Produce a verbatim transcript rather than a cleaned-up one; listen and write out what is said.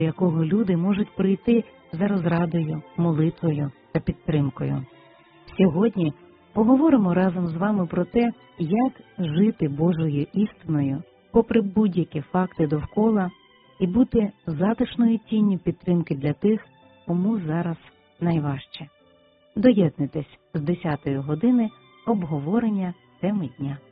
до якого люди можуть прийти за розрадою, молитвою та підтримкою. Сьогодні поговоримо разом з вами про те, як жити Божою істиною, попри будь-які факти довкола, і бути затишною тінню підтримки для тих, кому зараз найважче. Доєднуйтесь з десятої години обговорення теми дня.